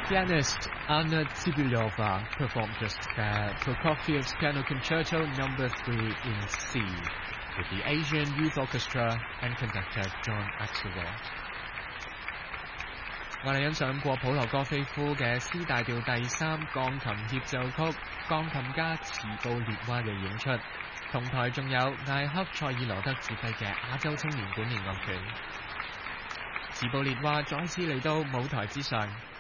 Pianist Anna Tsibylyova performed just Prokofiev's Piano Concerto No. 3 in C with the Asian Youth Orchestra and conductor John Axelrod。我哋欣賞過普羅戈菲夫嘅 C 大調第3鋼琴協奏曲，鋼琴家茨布列娃嘅演出，同台仲有艾克塞爾羅德指揮嘅亞洲青年管弦樂團。茨布列娃再次嚟到舞台之上。